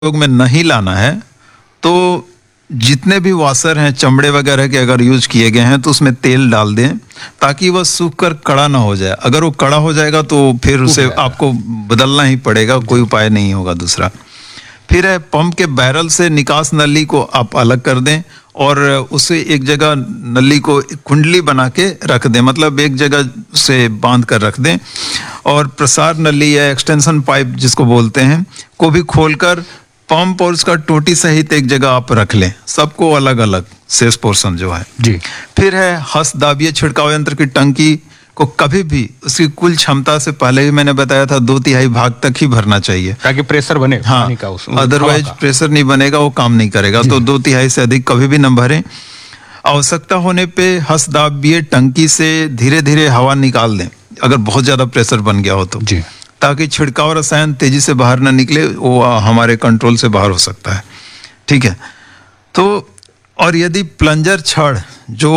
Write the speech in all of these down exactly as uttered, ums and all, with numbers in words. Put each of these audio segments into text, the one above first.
उपयोग में नहीं लाना है तो जितने भी वॉशर हैं चमड़े वगैरह के अगर यूज किए गए हैं तो उसमें तेल डाल दें ताकि वह सूख कर कड़ा ना हो जाए। अगर वो कड़ा हो जाएगा तो फिर उसे आपको बदलना ही पड़ेगा, कोई उपाय नहीं होगा दूसरा। फिर है पंप के बैरल से निकास नली को आप अलग कर दें और उसे एक जगह नली को कुंडली बना के रख दें, मतलब एक जगह से बांध कर रख दें। और प्रसार नली या एक्सटेंशन पाइप जिसको बोलते हैं को भी खोलकर पंप और उसका टोटी सहित एक जगह आप रख लें, सबको अलग अलग शेष पोर्शन जो है जी। फिर है हस्त दाबीय छिड़काव यंत्र की टंकी को कभी भी उसकी कुल क्षमता से पहले ही मैंने बताया था दो तिहाई भाग तक ही भरना चाहिए ताकि प्रेशर बने। हाँ, अदरवाइज प्रेशर नहीं बनेगा, वो काम नहीं करेगा। तो दो तिहाई से अधिक कभी भी न भरें। आवश्यकता होने पे हस्त दाबीय टंकी से धीरे धीरे हवा निकाल दें अगर बहुत ज्यादा प्रेशर बन गया हो तो जी। ताकि छिड़काव रसायन तेजी से बाहर ना निकले, वो हमारे कंट्रोल से बाहर हो सकता है। ठीक है। तो और यदि प्लंजर छड़ जो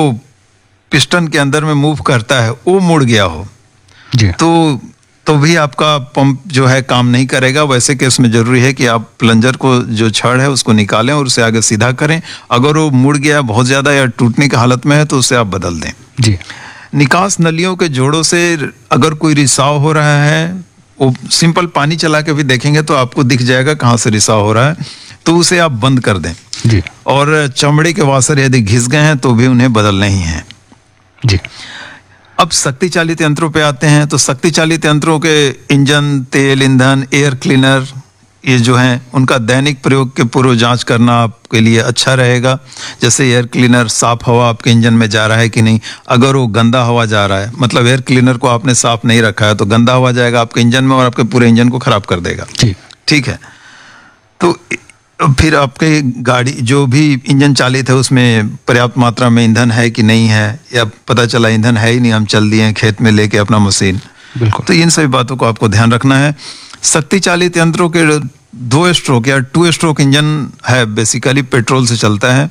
पिस्टन के अंदर में मूव करता है वो मुड़ गया हो जी। तो तो भी आपका पंप जो है काम नहीं करेगा। वैसे केस में जरूरी है कि आप प्लंजर को जो छड़ है उसको निकालें और उसे आगे सीधा करें। अगर वो मुड़ गया बहुत ज्यादा या टूटने की हालत में है तो उसे आप बदल दें जी। निकास नलियों के जोड़ों से अगर कोई रिसाव हो रहा है, वो सिंपल पानी चला के भी देखेंगे तो आपको दिख जाएगा कहाँ से रिसाव हो रहा है, तो उसे आप बंद कर दें जी। और चमड़े के वाशर यदि घिस गए हैं तो भी उन्हें बदलने ही हैं जी। अब शक्ति चालित यंत्रों पे आते हैं। तो शक्ति चालित यंत्रों के इंजन, तेल, ईंधन, एयर क्लीनर ये जो हैं उनका दैनिक प्रयोग के पूर्व जांच करना आपके लिए अच्छा रहेगा। जैसे एयर क्लीनर साफ हवा आपके इंजन में जा रहा है कि नहीं। अगर वो गंदा हवा जा रहा है, मतलब एयर क्लीनर को आपने साफ नहीं रखा है, तो गंदा हवा जाएगा आपके इंजन में और आपके पूरे इंजन को खराब कर देगा। ठीक है। तो फिर आपके गाड़ी जो भी इंजन चालित है उसमें पर्याप्त मात्रा में ईंधन है कि नहीं है, या पता चला ईंधन है ही नहीं, हम चल दिए खेत में लेके अपना मशीन। बिल्कुल। तो इन सभी बातों को आपको ध्यान रखना है। शक्ति चालित यंत्रों के दो स्ट्रोक या टू स्ट्रोक इंजन है, बेसिकली पेट्रोल से चलता है,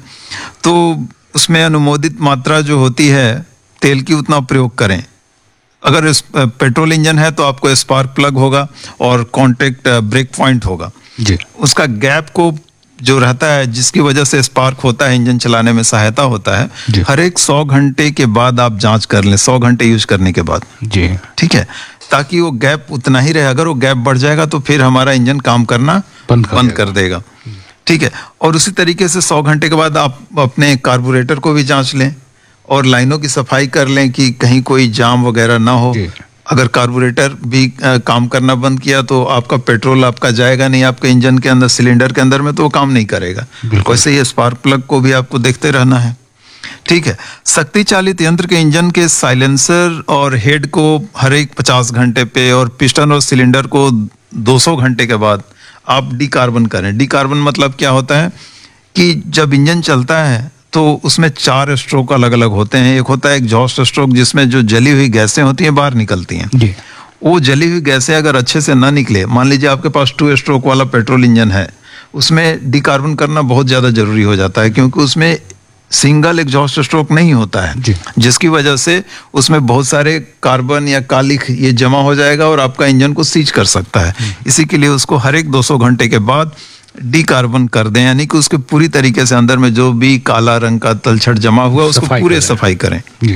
तो उसमें अनुमोदित मात्रा जो होती है तेल की उतना प्रयोग करें। अगर पेट्रोल इंजन है तो आपको स्पार्क प्लग होगा और कॉन्टैक्ट ब्रेक पॉइंट होगा जी। उसका गैप को जो रहता है जिसकी वजह से स्पार्क होता है, इंजन चलाने में सहायता होता है, हर एक सौ घंटे के बाद आप जांच कर लें, सौ घंटे यूज करने के बाद जी। ठीक है, ताकि वो गैप उतना ही रहे। अगर वो गैप बढ़ जाएगा तो फिर हमारा इंजन काम करना बंद कर, बंद कर देगा। ठीक है। और उसी तरीके से सौ घंटे के बाद आप अपने कार्बोरेटर को भी जांच लें और लाइनों की सफाई कर लें कि कहीं कोई जाम वगैरह ना हो। अगर कार्बोरेटर भी आ, काम करना बंद किया तो आपका पेट्रोल आपका जाएगा नहीं आपके इंजन के अंदर, सिलेंडर के अंदर में, तो वो काम नहीं करेगा। वैसे ही स्पार्क प्लग को भी आपको देखते रहना है। ठीक है। शक्ति चालित यंत्र के इंजन के साइलेंसर और हेड को हर एक पचास घंटे पे और पिस्टन और सिलेंडर को दो सौ घंटे के बाद आप डीकार्बन करें। डीकार्बन मतलब क्या होता है कि जब इंजन चलता है तो उसमें चार स्ट्रोक अलग अलग होते हैं। एक होता है एग्जॉस्ट स्ट्रोक जिसमें जो जली हुई गैसें होती हैं बाहर निकलती हैं जी। वो जली हुई गैसें अगर अच्छे से ना निकले, मान लीजिए आपके पास टू स्ट्रोक वाला पेट्रोल इंजन है, उसमें डीकार्बन करना बहुत ज्यादा जरूरी हो जाता है क्योंकि उसमें सिंगल एग्जॉस्ट स्ट्रोक नहीं होता है जी। जिसकी वजह से उसमें बहुत सारे कार्बन या कालिख ये जमा हो जाएगा और आपका इंजन को सीज कर सकता है। इसी के लिए उसको हर एक दो सौ घंटे के बाद डीकार्बन कर दें, यानी कि उसके पूरी तरीके से अंदर में जो भी काला रंग का तलछट जमा हुआ उसको पूरे सफाई करें जी।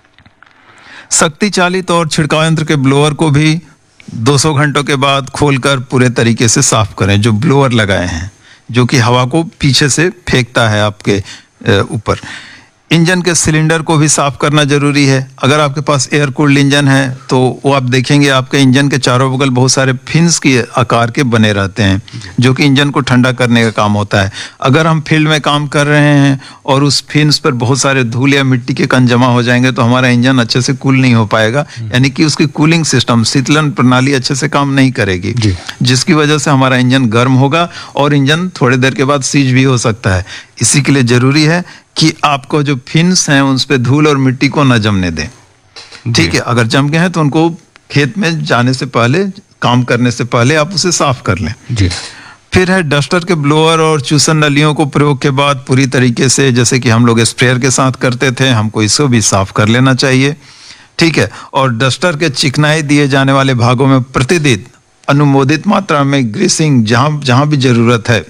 शक्ति चालित और छिड़काव यंत्र के ब्लोअर को भी दो सौ घंटों के बाद खोलकर पूरे तरीके से साफ करें। जो ब्लोअर लगाए हैं जो कि हवा को पीछे से फेंकता है आपके ऊपर। इंजन के सिलेंडर को भी साफ करना जरूरी है। अगर आपके पास एयर कूल्ड इंजन है तो वो आप देखेंगे आपके इंजन के चारों बगल बहुत सारे फिन्स के आकार के बने रहते हैं जो कि इंजन को ठंडा करने का काम होता है। अगर हम फील्ड में काम कर रहे हैं और उस फिन्स पर बहुत सारे धूल या मिट्टी के कण जमा हो जाएंगे तो हमारा इंजन अच्छे से कूल नहीं हो पाएगा, यानी कि उसकी कूलिंग सिस्टम, शीतलन प्रणाली अच्छे से काम नहीं करेगी, जिसकी वजह से हमारा इंजन गर्म होगा और इंजन थोड़ी देर के बाद सीज भी हो सकता है। इसी के लिए जरूरी है कि आपको जो फिन्स हैं उस पे धूल और मिट्टी को न जमने दें। ठीक है। अगर जम गए हैं तो उनको खेत में जाने से पहले, काम करने से पहले आप उसे साफ कर लें जी। फिर है डस्टर के ब्लोअर और चूसन नलियों को प्रयोग के बाद पूरी तरीके से, जैसे कि हम लोग स्प्रेयर के साथ करते थे, हमको इसको भी साफ कर लेना चाहिए। ठीक है। और डस्टर के चिकनाई दिए जाने वाले भागों में प्रतिदिन अनुमोदित मात्रा में ग्रीसिंग जहाँ जहाँ भी जरूरत है